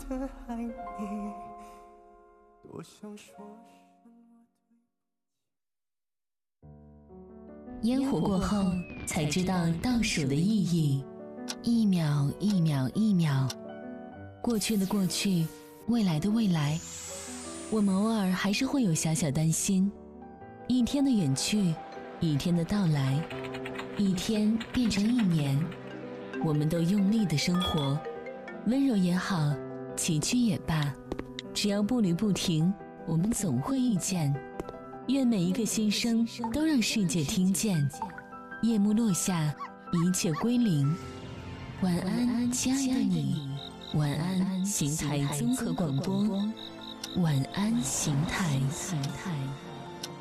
着爱你，多想说烟火过后，才知道倒数的意义。一秒一秒一秒，过去的过去，未来的未来，我们偶尔还是会有小小担心。一天的远去，一天的到来，一天变成一年，我们都用力的生活，温柔也好，崎岖也罢，只要步履不停，我们总会遇见。愿每一个心声都让世界听见。夜幕落下，一切归零。晚安，亲爱的你。晚安，邢台综合广播。晚安，邢台。